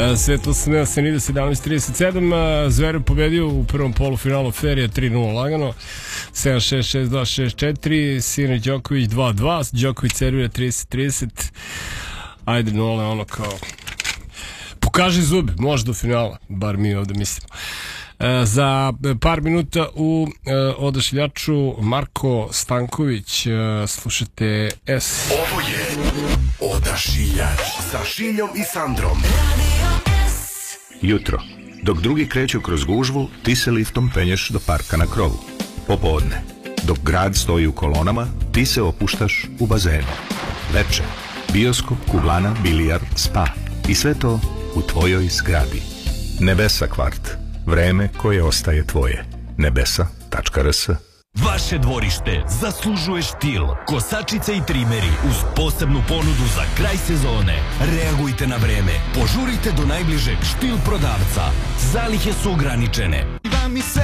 Sveto Sneo Senida 17:37. Zver je pobedio u prvom polufinalu Ferija 3-0 lagano, 7-6, 6-2, 6-4. Sine Đoković 2-2. Đoković servira 30-30. Ajde, Nole, ono kao pokaži zube, može do finala, bar mi ovde mislimo. Za par minuta u Odašiljaču Marko Stanković. Slušajte S. Ovo je Odašiljač sa Šiljom i Sandrom. Jutro, dok drugi kreću kroz gužvu, ti se liftom penješ do parka na krovu. Popodne, dok grad stoji u kolonama, ti se opuštaš u bazenu. Veče, bioskop, kuglana, bilijar, spa. I sve to u tvojoj zgradi. Nebesa kvart. Vreme koje ostaje tvoje. Nebesa.rs. Vaše dvorište zaslužuje štil. Kosačice i trimeri uz posebnu ponudu za kraj sezone. Reagujte na vreme. Požurite do najbližeg štil prodavca. Zalihe su ograničene.